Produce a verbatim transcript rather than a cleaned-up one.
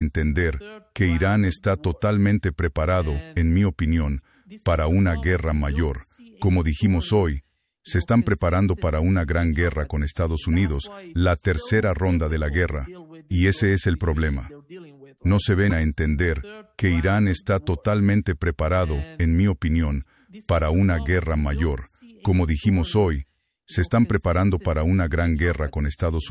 entender que Irán está totalmente preparado, en mi opinión, para una guerra mayor. Como dijimos hoy, se están preparando para una gran guerra con Estados Unidos, la tercera ronda de la guerra, y ese es el problema. No se ven a entender que Irán está totalmente preparado, en mi opinión, para una guerra mayor. Como dijimos hoy, se están preparando para una gran guerra con Estados Unidos.